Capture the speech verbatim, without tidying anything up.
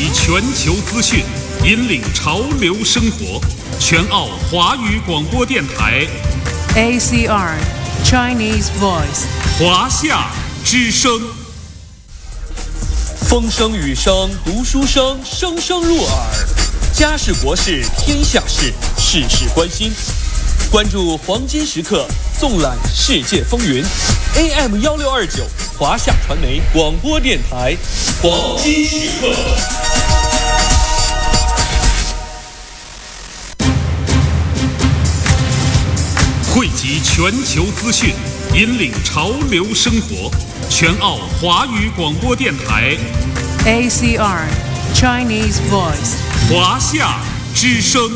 集全球资讯，引领潮流生活。全澳华语广播电台 A C R Chinese Voice 华夏之声。 风声雨声读书声，声声入耳。家事国事天下事，事事关心。关注黄金时刻，纵览世界风云。A M 幺六二九华夏传媒广播电台，黄金时刻。 汇集全球资讯，引领潮流生活。全澳华语广播电台 A C R Chinese Voice 华夏之声。